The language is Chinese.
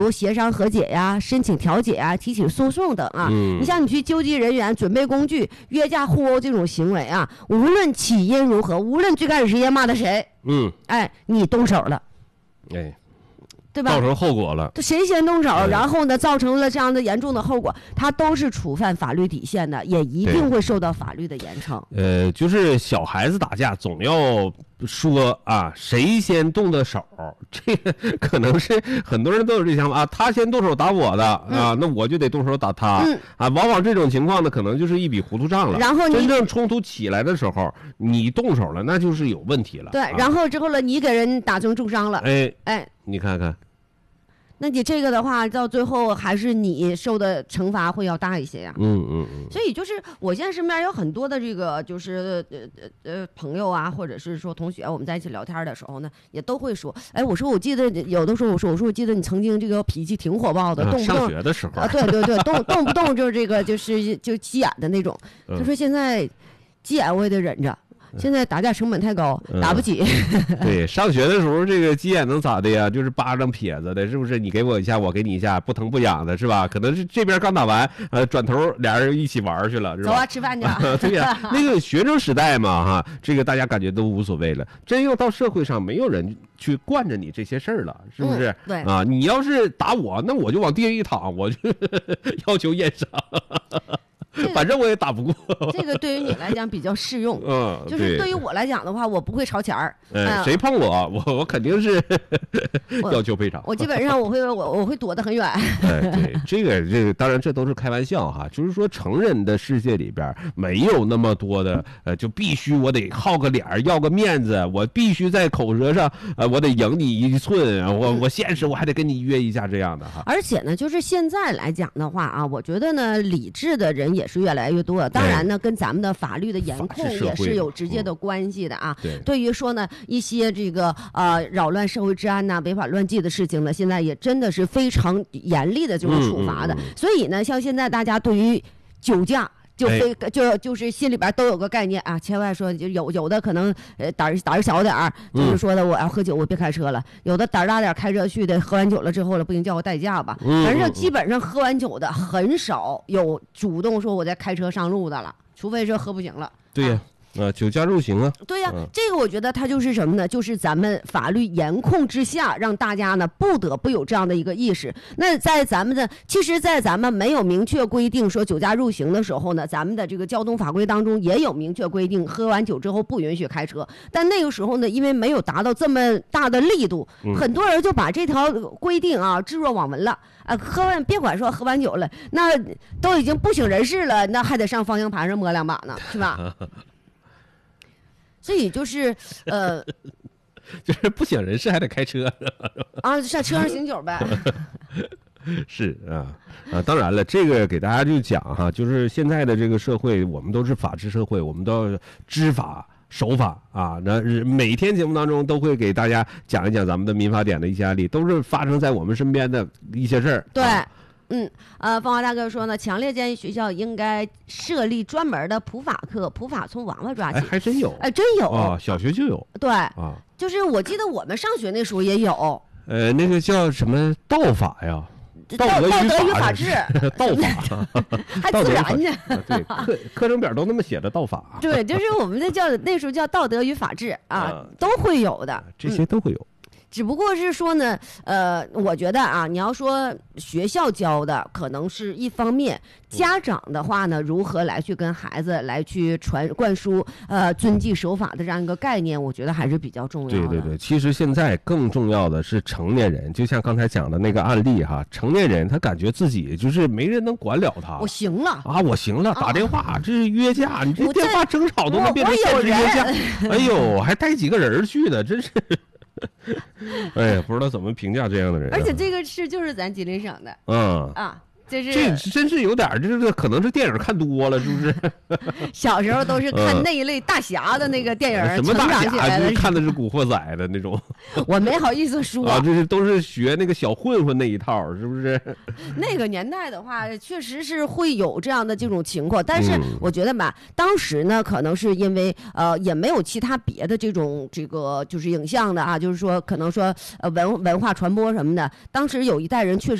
如协商和解呀、申请调解呀、提起诉讼等啊。你像你去救济人员、准备工具、约架互殴这种行为啊，无论起因如何，无论最开始谁先骂的谁，你动手了，对吧？ 造成后果了， 谁先动手，然后呢，造成了这样的严重的后果，他都是触犯法律底线的，也一定会受到法律的严惩。 就是小孩子打架总要说啊，谁先动的手，这个可能是很多人都有这想法啊，他先动手打我的啊，那我就得动手打他啊。往往这种情况呢，可能就是一笔糊涂账了。 然后真正冲突起来的时候，你动手了，那就是有问题了。 对，然后之后了，你给人打成重伤了， 你看看。 那你这个的话，到最后还是你受的惩罚会要大一些呀。所以就是我现在身边有很多的这个就是朋友啊，或者是说同学，我们在一起聊天的时候呢，也都会说，我记得有的时候我记得你曾经这个脾气挺火爆的，动不动上学的时候对，动不动就是这个就急眼的那种。就说现在急眼我也得忍着。现在打架成本太高，打不起。 对，上学的时候这个急眼能咋的呀？就是巴掌撇子的，是不是？你给我一下，我给你一下，不疼不痒的，是吧？可能是这边刚打完，转头俩人一起玩去了，是吧？ 走啊，吃饭去。 对呀，那个学生时代嘛，哈，这个大家感觉都无所谓了。真要到社会上，没有人去惯着你这些事儿了，是不是？ 对啊，你要是打我，那我就往地上一躺，我就要求验伤。反正我也打不过。 这个对于你来讲比较适用，就是对于我来讲的话，我不会朝钱儿。 谁碰我肯定是要求赔偿。 我基本上我会躲得很远。 对，这个当然这都是开玩笑哈，就是说成人的世界里边没有那么多的就必须我得好个脸要个面子，我必须在口舌上我得赢你一寸，我现实我还得跟你约一下这样的哈。 而且呢，就是现在来讲的话啊，我觉得呢，理智的人也是越来越多，当然呢，跟咱们的法律的严控也是有直接的关系的啊。对于说呢一些这个扰乱社会治安呐、违法乱纪的事情呢，现在也真的是非常严厉的这种处罚的。所以呢，像现在大家对于酒驾。就是心里边都有个概念啊，千万说就有的可能胆儿小点儿，就是说的我要喝酒我别开车了，有的胆儿大点开车去的，喝完酒了之后了不行叫我代驾吧，反正基本上喝完酒的很少有主动说我在开车上路的了，除非是喝不行了。 对呀。酒驾入刑啊！ 对呀，这个我觉得它就是什么呢？就是咱们法律严控之下，让大家呢不得不有这样的一个意识。那在咱们的，其实，在咱们没有明确规定说酒驾入刑的时候呢，咱们的这个交通法规当中也有明确规定，喝完酒之后不允许开车。但那个时候呢，因为没有达到这么大的力度，很多人就把这条规定啊置若罔闻了。别管说喝完酒了，那都已经不省人事了，那还得上方向盘上摸两把呢，是吧？所以就是就是不省人事还得开车啊，上车上醒酒呗。 是当然了，这个给大家就讲哈，就是现在的这个社会，我们都是法治社会，我们都要知法守法啊。那每天节目当中都会给大家讲一讲咱们的民法典的一些案例，都是发生在我们身边的一些事儿。 对。芳华大哥说呢，强烈建议学校应该设立专门的普法课，普法从娃娃抓起。 还真有， 真有啊，小学就有。 对就是我记得我们上学那时候也有。 那个叫什么道法呀？道德与法治，道法还自然呢。 对，课程表都那么写的道法。 对，就是我们那时候叫道德与法治啊，都会有的， 这些都会有。 只不过是说呢，我觉得啊，你要说学校教的可能是一方面，家长的话呢，如何来去跟孩子来去灌输遵纪守法的这样一个概念，我觉得还是比较重要的。 对，其实现在更重要的是成年人，就像刚才讲的那个案例哈，成年人他感觉自己就是没人能管了他， 我行了啊，我行了，打电话这是约架，你这电话争吵都能变成现实约架，哎呦，还带几个人去的，真是。哎呀，不知道怎么评价这样的人。 而且这个事就是咱吉林省的， 这真是有点这个可能是电影看多了，是不是？ 小时候都是看那一类大侠的那个电影， 什么大侠？就是看的是《古惑仔》的那种。 我没好意思说啊，这都是学那个小混混那一套，是不是？ 那个年代的话，确实是会有这样的这种情况，但是我觉得吧，当时呢，可能是因为也没有其他别的这个就是影像的啊，就是说可能说文化传播什么的，当时有一代人确实。